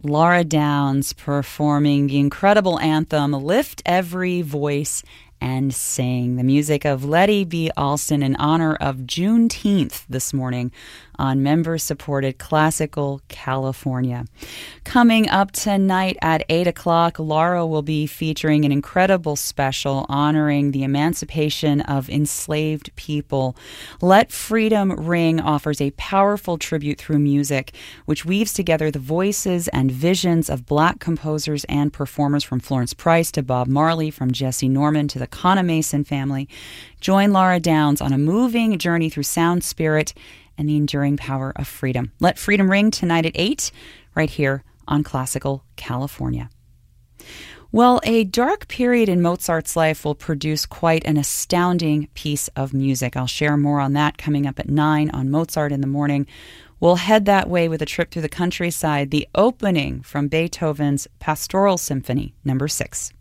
Laura Downs performing the incredible anthem, Lift Every Voice and Sing. The music of Letty B. Alston in honor of Juneteenth this morning on member-supported Classical California. Coming up tonight at 8 o'clock, Laura will be featuring an incredible special honoring the emancipation of enslaved people. Let Freedom Ring offers a powerful tribute through music, which weaves together the voices and visions of Black composers and performers from Florence Price to Bob Marley, from Jesse Norman to the Conna Mason family. Join Laura Downs on a moving journey through sound, spirit, and the enduring power of freedom. Let Freedom Ring tonight at 8, right here on Classical California. Well, a dark period in Mozart's life will produce quite an astounding piece of music. I'll share more on that coming up at 9 on Mozart in the Morning. We'll head that way with a trip through the countryside, the opening from Beethoven's Pastoral Symphony, number 6.